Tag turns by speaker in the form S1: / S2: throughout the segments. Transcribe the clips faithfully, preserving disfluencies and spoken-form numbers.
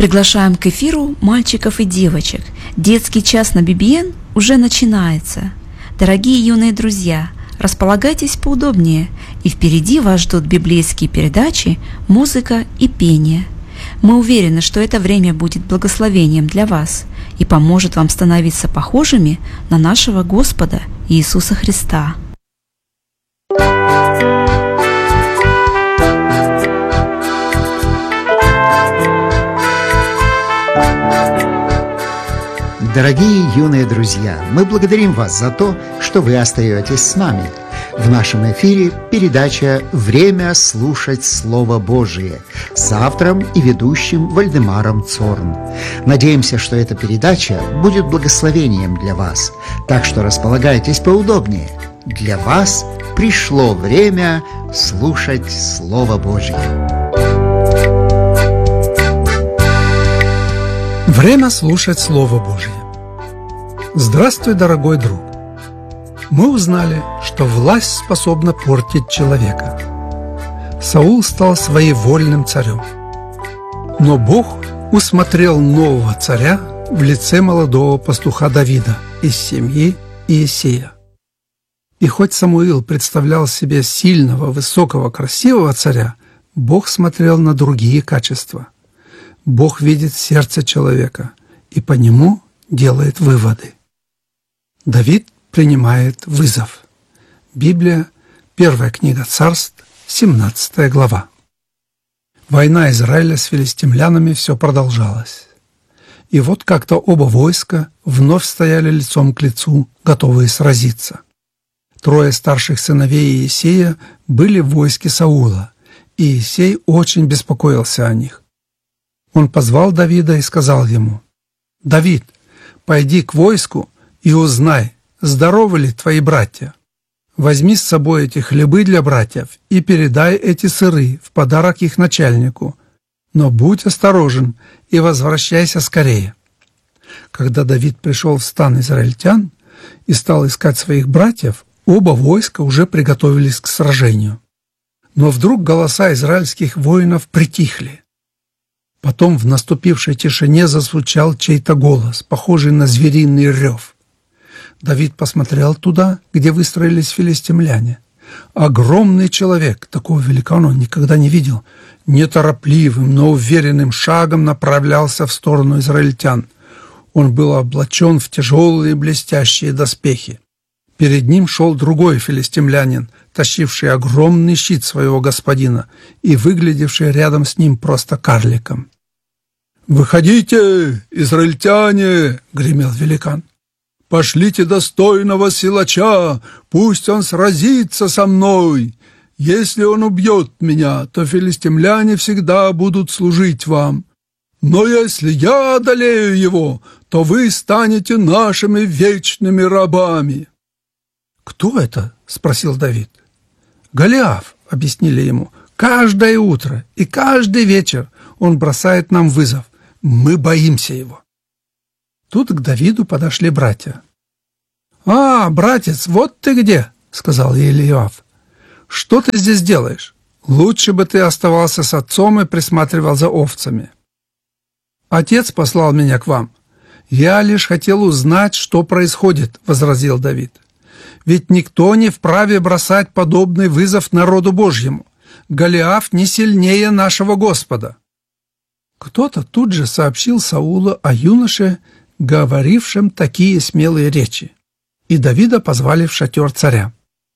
S1: Приглашаем к эфиру мальчиков и девочек. Детский час на би би эн уже начинается. Дорогие юные друзья, располагайтесь поудобнее, и впереди вас ждут библейские передачи, музыка и пение. Мы уверены, что это время будет благословением для вас и поможет вам становиться похожими на нашего Господа Иисуса Христа.
S2: Дорогие юные друзья, мы благодарим вас за то, что вы остаетесь с нами. В нашем эфире передача «Время слушать Слово Божие» с автором и ведущим Вальдемаром Цорн. Надеемся, что эта передача будет благословением для вас, так что располагайтесь поудобнее. Для вас пришло время слушать Слово Божие.
S3: Время слушать Слово Божье. Здравствуй, дорогой друг! Мы узнали, что власть способна портить человека. Саул стал своевольным царем. Но Бог усмотрел нового царя в лице молодого пастуха Давида из семьи Иессея. И хоть Самуил представлял себе сильного, высокого, красивого царя, Бог смотрел на другие качества. Бог видит сердце человека и по нему делает выводы. Давид принимает вызов. Библия, первая книга Царств, семнадцатая глава. Война Израиля с филистимлянами все продолжалась. И вот как-то оба войска вновь стояли лицом к лицу, готовые сразиться. Трое старших сыновей Иессея были в войске Саула, и Иессей очень беспокоился о них. Он позвал Давида и сказал ему: «Давид, пойди к войску и узнай, здоровы ли твои братья. Возьми с собой эти хлебы для братьев и передай эти сыры в подарок их начальнику, но будь осторожен и возвращайся скорее». Когда Давид пришел в стан израильтян и стал искать своих братьев, оба войска уже приготовились к сражению. Но вдруг голоса израильских воинов притихли. Потом в наступившей тишине зазвучал чей-то голос, похожий на звериный рев. Давид посмотрел туда, где выстроились филистимляне. Огромный человек, такого великана он никогда не видел, неторопливым, но уверенным шагом направлялся в сторону израильтян. Он был облачен в тяжелые блестящие доспехи. Перед ним шел другой филистимлянин, тащивший огромный щит своего господина и выглядевший рядом с ним просто карликом. «Выходите, израильтяне!» — гремел великан. «Пошлите достойного силача, пусть он сразится со мной. Если он убьет меня, то филистимляне всегда будут служить вам. Но если я одолею его, то вы станете нашими вечными рабами». «Кто это?» — спросил Давид. «Голиаф», — объяснили ему. «Каждое утро и каждый вечер он бросает нам вызов. Мы боимся его». Тут к Давиду подошли братья. «А, братец, вот ты где!» — сказал Елиаф. «Что ты здесь делаешь? Лучше бы ты оставался с отцом и присматривал за овцами». «Отец послал меня к вам. Я лишь хотел узнать, что происходит», — возразил Давид. «Ведь никто не вправе бросать подобный вызов народу Божьему. Голиаф не сильнее нашего Господа». Кто-то тут же сообщил Саулу о юноше, говорившем такие смелые речи, и Давида позвали в шатер царя.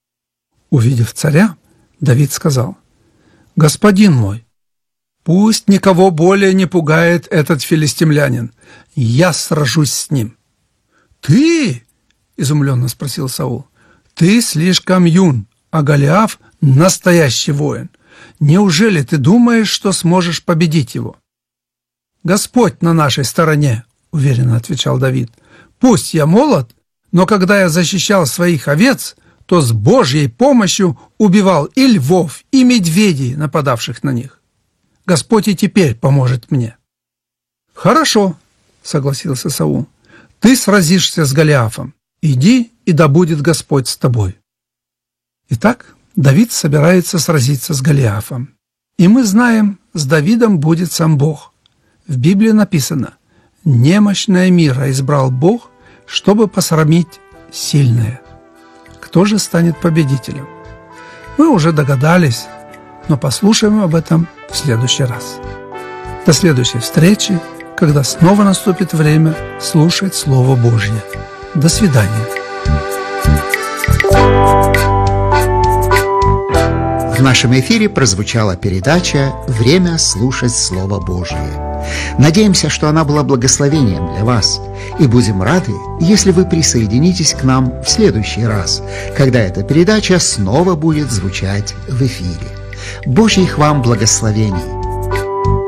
S3: Увидев царя, Давид сказал: «Господин мой, пусть никого более не пугает этот филистимлянин. Я сражусь с ним». «Ты?» — изумленно спросил Саул. «Ты слишком юн, а Голиаф — настоящий воин. Неужели ты думаешь, что сможешь победить его?» «Господь на нашей стороне», — уверенно отвечал Давид. «Пусть я молод, но когда я защищал своих овец, то с Божьей помощью убивал и львов, и медведей, нападавших на них. Господь и теперь поможет мне». «Хорошо», — согласился Саул. «Ты сразишься с Голиафом. Иди, и да будет Господь с тобой». Итак, Давид собирается сразиться с Голиафом. И мы знаем, с Давидом будет сам Бог. В Библии написано: «Немощное мира избрал Бог, чтобы посрамить сильное». Кто же станет победителем? Вы уже догадались, но послушаем об этом в следующий раз. До следующей встречи, когда снова наступит время слушать Слово Божье. До свидания.
S2: В нашем эфире прозвучала передача «Время слушать Слово Божие». Надеемся, что она была благословением для вас, и будем рады, если вы присоединитесь к нам в следующий раз, когда эта передача снова будет звучать в эфире. Божьих вам благословений!